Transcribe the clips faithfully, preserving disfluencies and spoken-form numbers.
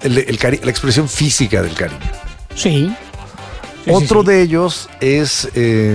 el, el cari- la expresión física del cariño. Sí. Sí, Otro sí, sí. de ellos es eh,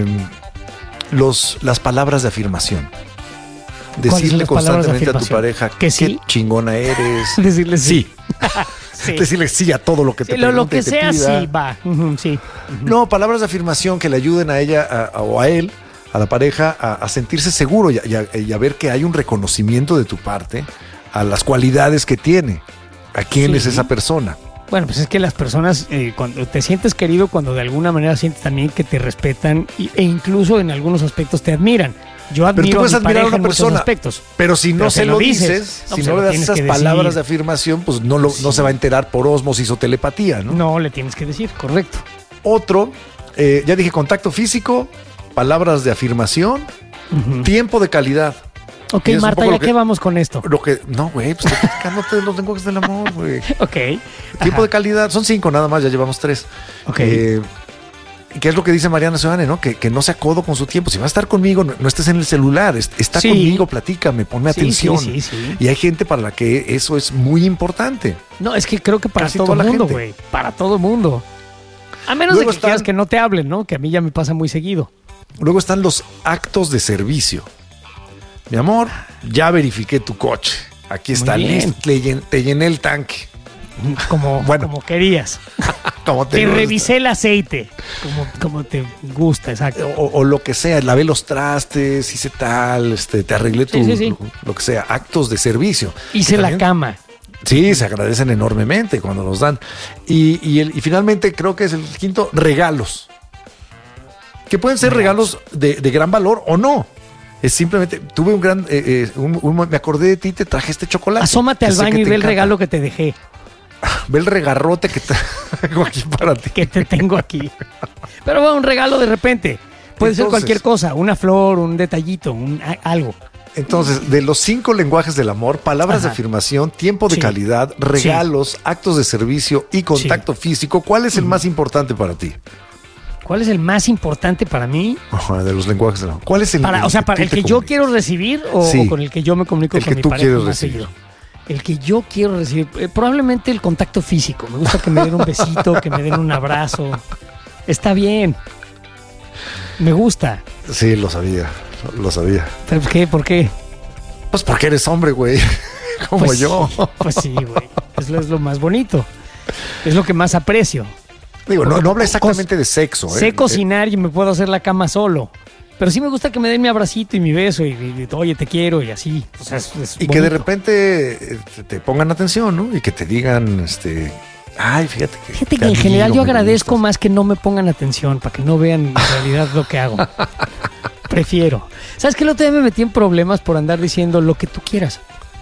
los, las palabras de afirmación. ¿Cuáles son Decirle las palabras de constantemente a tu afirmación? pareja ¿Que qué sí? chingona eres. Decirle sí. Sí. Sí. Decirle sí a todo lo que Sí, te lo, lo pregunte que y te sea, pida. sí, va. Ujú, sí. No, palabras de afirmación que le ayuden a ella a- a- o a él, a la pareja, a, a sentirse seguro y a, y a- y a ver que hay un reconocimiento de tu parte a las cualidades que tiene. ¿A quién Sí. es esa persona? Bueno, pues es que las personas, eh, cuando te sientes querido, cuando de alguna manera sientes también que te respetan y- e incluso en algunos aspectos te admiran. Yo Pero admiro tú puedes a mi admirar a pareja una en muchos persona, aspectos. pero si no Pero se se lo lo dices, dices, no, si pues no lo le das tienes esas que palabras decir. de afirmación, pues no, lo, no se va a enterar por osmosis o telepatía, ¿no? No, le tienes que decir, correcto. Otro, eh, ya dije, contacto físico, palabras de afirmación, Ujú. tiempo de calidad. Ok, Y es un Marta, poco ¿ya lo que- qué vamos con esto? Lo que, no, güey, pues estoy platicándote de los lenguajes del amor, güey. Ok. Tiempo Ajá. de calidad, son cinco nada más, ya llevamos tres. Ok. Eh, ¿Qué es lo que dice Mariana Seoane, no? Que, que no sea codo con su tiempo. Si vas a estar conmigo, no, no estés en el celular, est- está Sí. conmigo, platícame, ponme Sí, atención. sí, sí, sí. Y hay gente para la que eso es muy importante. No, es que creo que para Casi todo toda el la mundo, gente. güey. Para todo el mundo. A menos Luego de que están- quieras que no te hablen, ¿no? Que a mí ya me pasa muy seguido. Luego están los actos de servicio. Mi amor, ya verifiqué tu coche. Aquí está Muy bien. listo, te, llen- te llené el tanque. Como, Bueno. como querías. Como te Te gusta. revisé el aceite. Como, como te gusta, exacto. O, o lo que sea, lavé los trastes, hice tal, este, te arreglé tu, Sí, sí, sí. Lo, lo que sea, actos de servicio. Hice Que la también- cama. Sí, se agradecen enormemente cuando los dan. Y, y, el- y finalmente creo que es el quinto, regalos. Que pueden ser regalos de, de gran valor o no. Es simplemente, tuve un gran, eh, eh, un- un- me acordé de ti, te traje este chocolate. Asómate que al sé baño que y te ve el encanta. regalo que te dejé. Ve el regarrote que traigo aquí para ti. Que te tengo aquí. Pero bueno, un regalo de repente. Puede ser Entonces- cualquier cosa. Una flor, un detallito, un, a- algo. Entonces, de los cinco lenguajes del amor, palabras de Ajá. afirmación, tiempo de Sí. calidad, regalos, actos de servicio y contacto físico, ¿cuál es el más importante para ti? ¿Cuál es el más importante para mí? Ajá, de los lenguajes del amor. ¿Cuál es el Para, o sea, para tú el te que yo comunicas? quiero recibir o, Sí. o con el que yo me comunico El con que mi tú pareja quieres más recibir. seguido. El que yo quiero recibir. Eh, probablemente el contacto físico. Me gusta que me den un besito, que me den un abrazo. Está bien. Me gusta. Sí, lo sabía, lo sabía. ¿Pero qué? ¿Por qué? Pues porque eres hombre, güey, como Pues yo. sí, pues sí, güey. Es lo, es lo más bonito. Es lo que más aprecio. Digo, no, no habla exactamente Cos- de sexo. ¿eh? Sé cocinar y me puedo hacer la cama solo. Pero sí me gusta que me den mi abracito y mi beso y, y- y, oye, te quiero y así. O sea, es- es Y que de bonito. repente eh, te- te pongan atención, ¿no? Y que te digan, este, ay, fíjate que. Fíjate te que en general admiro, yo me agradezco gustas. más que no me pongan atención para que no vean en realidad lo que hago. Prefiero. ¿Sabes qué? El otro día me metí en problemas por andar diciendo lo que tú quieras.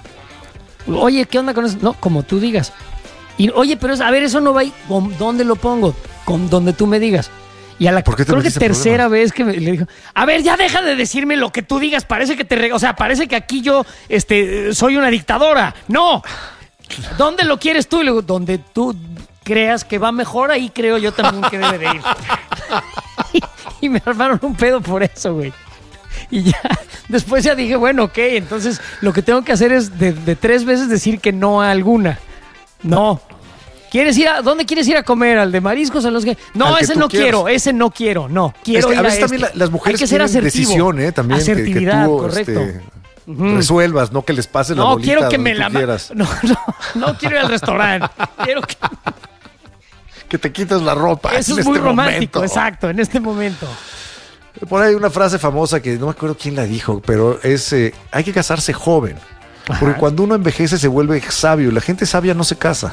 Oye, ¿qué onda con eso? No, como tú digas. Y oye, pero es- a ver, eso no va ahí. ¿Con ¿Dónde lo pongo? Con donde tú me digas. Y a la ¿Por qué te creo que metiste en tercera vez que me, le dijo, a ver, ya deja de decirme lo que tú digas. Parece que te, re- o sea, parece que aquí yo, este, soy una dictadora. No. ¿Dónde lo quieres tú? Y le digo, donde tú creas que va mejor, ahí creo yo también que debe de ir. y, y me armaron un pedo por eso, güey. Y ya, después ya dije, bueno, ok, entonces lo que tengo que hacer es de, de tres veces decir que no a alguna. No. ¿Quieres ir a, ¿Dónde quieres ir a comer? ¿Al de mariscos o a los que? No, Al que ese tú no quieras. quiero, ese no quiero, no. Quiero Es que ir a veces a también este. la- las mujeres Hay que ser tienen asertivo. decisión, ¿eh? También que- que, Asertividad, tú correcto. este, Ujú. resuelvas, no que les pases la No, bolita quiero que donde me tú la... ma- quieras. No, no, no quiero ir al restaurante. Quiero que... Que te quites la ropa. Eso en es muy este romántico, momento. exacto, en este momento. Por ahí hay una frase famosa que no me acuerdo quién la dijo, pero es, eh, hay que casarse joven. Ajá. Porque cuando uno envejece se vuelve sabio. La gente sabia no se casa.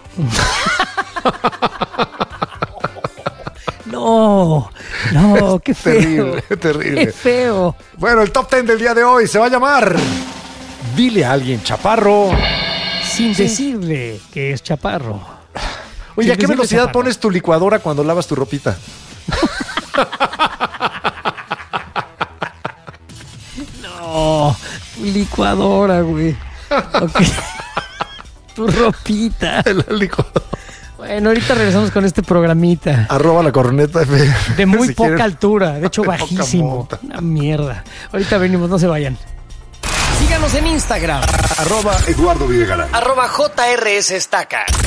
No, no, qué feo. Terrible, terrible. Qué feo. Bueno, el top ten del día de hoy se va a llamar Dile a alguien, chaparro. Sin decirle que es chaparro. Oye, Sin ¿a qué decirle velocidad chaparro. pones tu licuadora cuando lavas tu ropita? No, tu licuadora, güey. Ok. Tu ropita. La licuadora. Bueno, ahorita regresamos con este programita. Arroba la corneta F M. De muy si poca quieren. altura, de hecho De poca bajísimo. monta. Una mierda. Ahorita venimos, no se vayan. Síganos en Instagram, Arroba Eduardo Videgaray. arroba J R S Estaca.